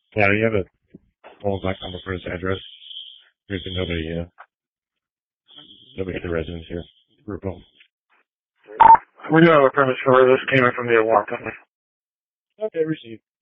Yeah, you have a callback number for his address. There's nobody at the residence here. Group home. We do have a premise for this came in from the alarm company. Okay, received.